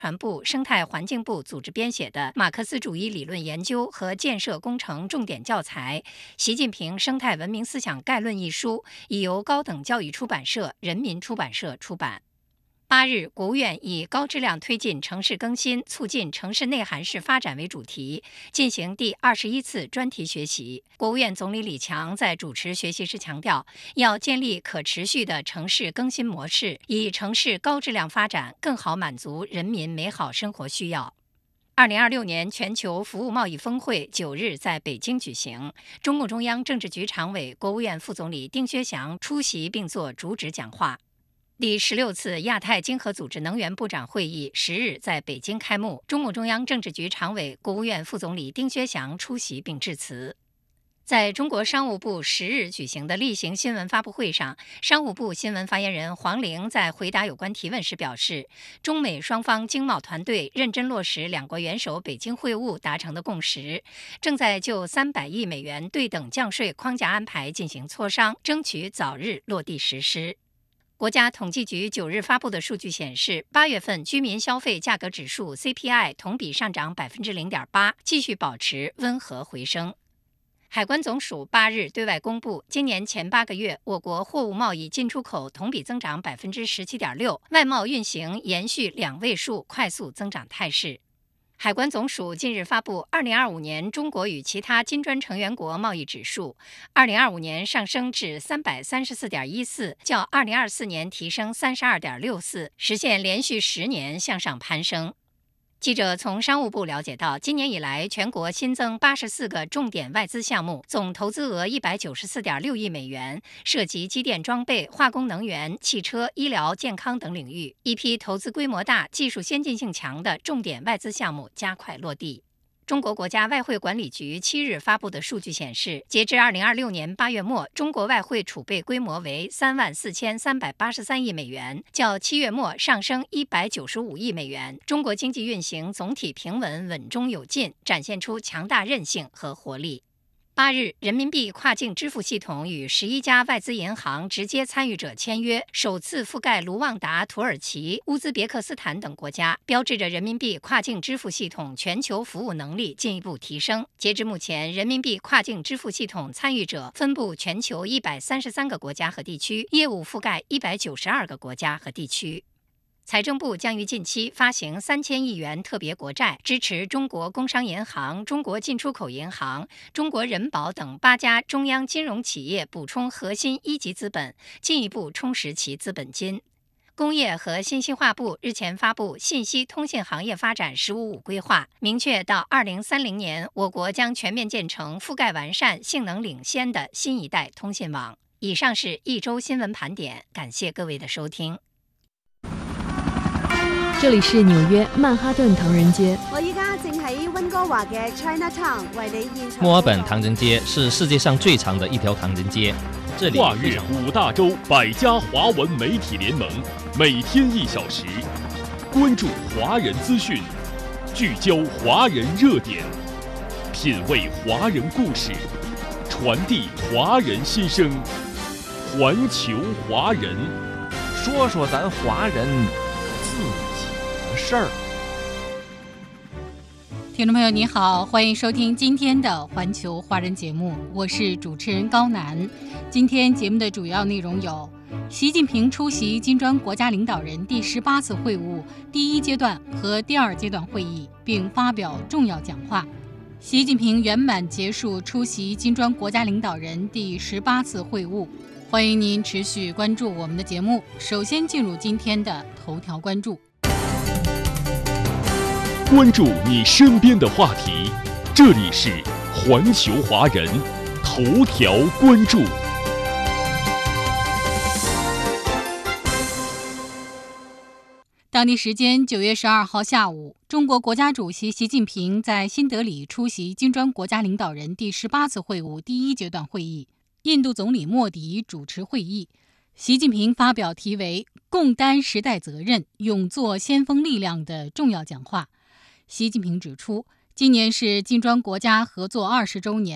传部生态环境部组织编写的《马克思主义理论研究和建设工程重点教材：习近平生态文明思想概论》一书，已由高等教育出版社、人民出版社出版。8日，国务院以高质量推进城市更新、促进城市内涵式发展为主题，进行第21次专题学习。国务院总理李强在主持学习时强调，要建立可持续的城市更新模式，以城市高质量发展更好满足人民美好生活需要。2026年全球服务贸易峰会9日在北京举行，中共中央政治局常委、国务院副总理丁薛祥出席并作主旨讲话。第16次亚太经合组织能源部长会议10日在北京开幕，中共中央政治局常委、国务院副总理丁薛祥出席并致辞。在中国商务部10日举行的例行新闻发布会上，商务部新闻发言人黄玲在回答有关提问时表示，中美双方经贸团队认真落实两国元首北京会晤达成的共识，正在就300亿美元对等降税框架安排进行磋商，争取早日落地实施。国家统计局9日发布的数据显示，8月份居民消费价格指数 CPI 同比上涨 0.8%， 继续保持温和回升。海关总署8日对外公布，今年前8个月，我国货物贸易进出口同比增长 17.6%， 外贸运行延续2位数快速增长态势。海关总署近日发布2025年中国与其他金砖成员国贸易指数，2025年上升至 334.14， 较2024年提升 32.64， 实现连续10年向上攀升。记者从商务部了解到，今年以来全国新增84个重点外资项目，总投资额194.6亿美元，涉及机电装备、化工能源、汽车、医疗、健康等领域。一批投资规模大、技术先进性强的重点外资项目加快落地。中国国家外汇管理局7日发布的数据显示，截至2026年8月末，中国外汇储备规模为34383亿美元，较7月末上升195亿美元。中国经济运行总体平稳、稳中有进，展现出强大韧性和活力。8日，人民币跨境支付系统与11家外资银行直接参与者签约，首次覆盖卢旺达、土耳其、乌兹别克斯坦等国家，标志着人民币跨境支付系统全球服务能力进一步提升。截至目前，人民币跨境支付系统参与者分布全球133个国家和地区，业务覆盖192个国家和地区。财政部将于近期发行3000亿元特别国债，支持中国工商银行、中国进出口银行、中国人保等8家中央金融企业补充核心一级资本，进一步充实其资本金。工业和信息化部日前发布信息通信行业发展“十五五”规划，明确到2030年，我国将全面建成覆盖完善、性能领先的新一代通信网。以上是一周新闻盘点，感谢各位的收听。 这里是纽约曼哈顿唐人街。 我依家正喺溫哥華嘅 Chinatown 為你現場。 墨爾本唐人街是世界上最長的一條唐人街，這裡跨越5大洲100家華文媒體聯盟，每天1小時，關注華人資訊，聚焦華人熱點，品味華人故事，傳遞華人心聲，環球華人， 說說咱華人自己的事兒。 听众朋友你好，欢迎收听今天的环球华人节目，我是主持人高楠。今天节目的主要内容有：习近平出席金砖国家领导人第18次会晤第1阶段和第2阶段会议，并发表重要讲话；习近平圆满结束出席金砖国家领导人第18次会晤。欢迎您持续关注我们的节目。首先进入今天的头条关注。 關注你身邊的話題，這裡是環球華人頭條關注。 當地時間9月12號下午，中國國家主席習近平在新德里出席金磚國家領導人第18次會晤第1階段會議，印度總理莫迪主持會議。習近平發表題為“共擔時代責任，勇做先鋒力量”的重要講話。習近平指出，今年是金磚國家合作20週年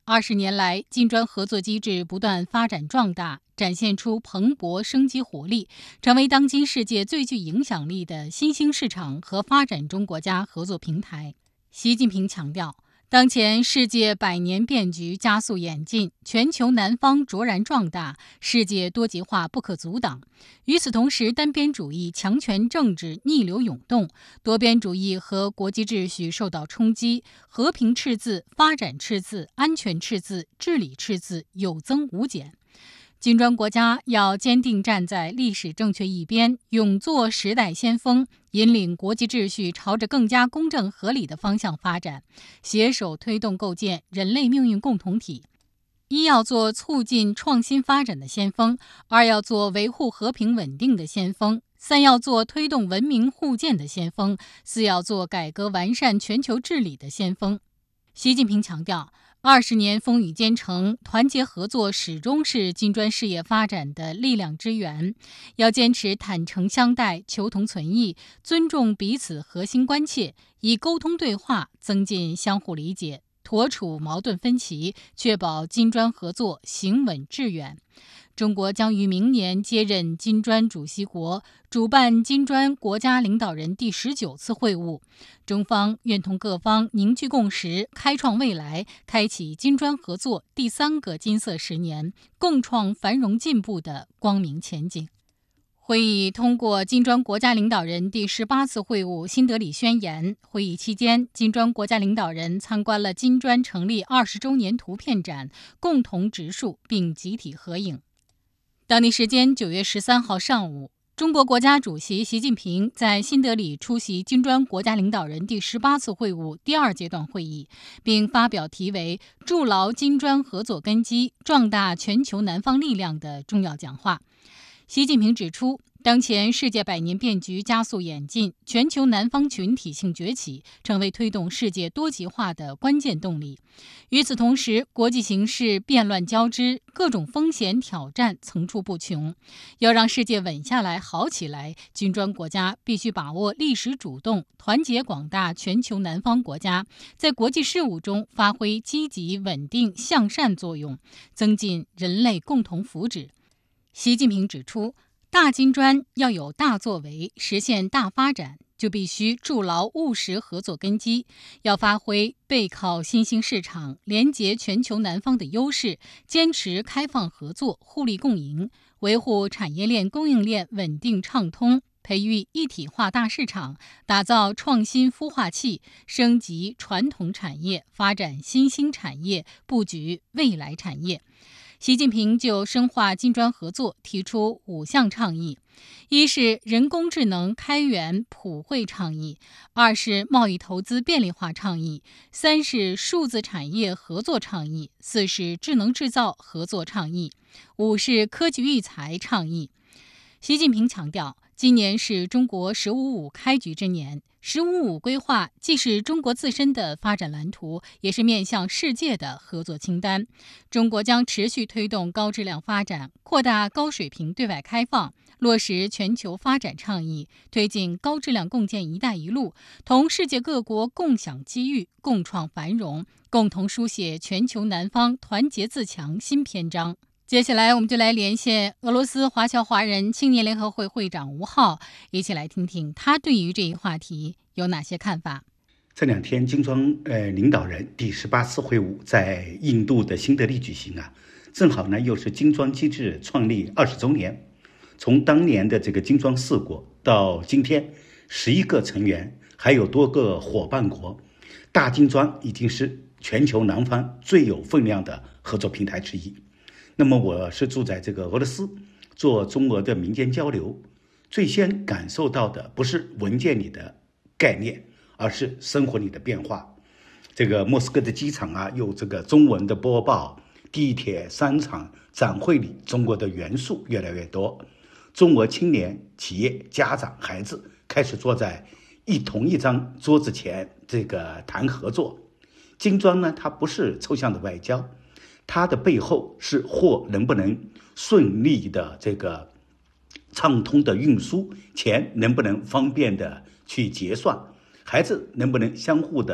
20年来，金砖合作机制不断发展壮大，展现出蓬勃生机活力，成为当今世界最具影响力的新兴市场和发展中国家合作平台。习近平强调，当前世界百年变局加速演进，全球南方卓然壮大，世界多极化不可阻挡。与此同时，单边主义、强权政治逆流涌动，多边主义和国际秩序受到冲击，和平赤字、发展赤字、安全赤字、治理赤字有增无减。金砖国家要坚定站在历史正确一边，勇做时代先锋，引领国际秩序朝着更加公正合理的方向发展，携手推动构建人类命运共同体。一要做促进创新发展的先锋，二要做维护和平稳定的先锋，三要做推动文明互鉴的先锋，四要做改革完善全球治理的先锋。习近平强调，20年风雨兼程，团结合作始终是金砖事业发展的力量之源。要坚持坦诚相待、求同存异，尊重彼此核心关切，以沟通对话增进相互理解，妥处矛盾分歧，确保金砖合作行稳致远。中国将于明年接任金砖主席国，主办金砖国家领导人第19次会晤。中方愿同各方凝聚共识，开创未来，开启金砖合作第3个金色10年，共创繁荣进步的光明前景。会议通过金砖国家领导人第18次会晤新德里宣言。会议期间，金砖国家领导人参观了金砖成立20周年图片展，共同植树并集体合影。当地时间9月13号上午，中国国家主席习近平在新德里出席金砖国家领导人第18次会晤第2阶段会议，并发表题为“筑牢金砖合作根基，壮大全球南方力量”的重要讲话。习近平指出，当前世界百年变局加速演进，全球南方群体性崛起成为推动世界多极化的关键动力。与此同时，国际形势变乱交织，各种风险挑战层出不穷。要让世界稳下来、好起来，金砖国家必须把握历史主动，团结广大全球南方国家，在国际事务中发挥积极、稳定、向善作用，增进人类共同福祉。习近平指出，大金砖要有大作为，实现大发展，就必须筑牢务实合作根基，要发挥背靠新兴市场、连结全球南方的优势，坚持开放合作、互利共赢，维护产业链供应链稳定畅通，培育一体化大市场，打造创新孵化器，升级传统产业，发展新兴产业，布局未来产业。习近平就深化金砖合作提出5项倡议：一是人工智能开源普惠倡议，二是贸易投资便利化倡议，三是数字产业合作倡议，四是智能制造合作倡议，五是科技育才倡议。习近平强调，今年是中国“15+5”开局之年。“15+5”规划既是中国自身的发展蓝图，也是面向世界的合作清单。中国将持续推动高质量发展，扩大高水平对外开放，落实全球发展倡议，推进高质量共建“一带一路”，同世界各国共享机遇，共创繁荣，共同书写全球南方团结自强新篇章。接下来我们就来连线俄罗斯华侨华人青年联合会会长吴浩，一起来听听他对于这一话题有哪些看法。 这2天金砖领导人第18次会晤在印度的新德里举行啊，正好呢又是金砖机制创立20周年。从当年的这个金砖4国到今天11个成员，还有多个伙伴国，大金砖已经是全球南方最有分量的合作平台之一。那么我是住在这个俄罗斯，做中俄的民间交流，最先感受到的不是文件里的概念，而是生活里的变化。这个莫斯科的机场啊，有这个中文的播报，地铁、商场、展会里中国的元素越来越多。中俄青年、企业、家长、孩子开始坐在同一张桌子前，这个谈合作。金砖呢，它不是抽象的外交，它的背后是货能不能顺利的这个畅通的运输，钱能不能方便的去结算，孩子能不能相互的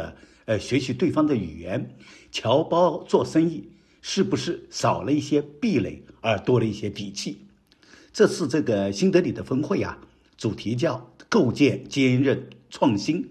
学习对方的语言，侨胞做生意是不是少了一些壁垒而多了一些底气？这次这个新德里的峰会啊，主题叫构建坚韧、创新